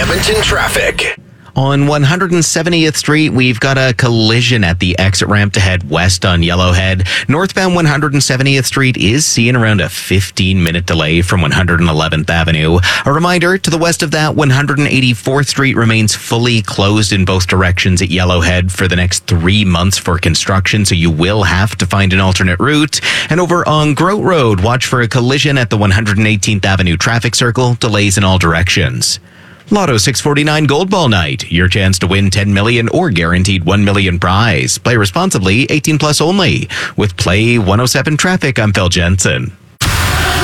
Edmonton traffic. On 170th Street, we've got a collision at the exit ramp to head west on Yellowhead. Northbound 170th Street is seeing around a 15-minute delay from 111th Avenue. A reminder, to the west of that, 184th Street remains fully closed in both directions at Yellowhead for the next 3 months for construction, so you will have to find an alternate route. And over on Grote Road, watch for a collision at the 118th Avenue traffic circle. Delays in all directions. Lotto 649 Gold Ball Night. Your chance to win 10 million or guaranteed 1 million prize. Play responsibly, 18 plus only. With Play 107 Traffic, I'm Phil Jensen.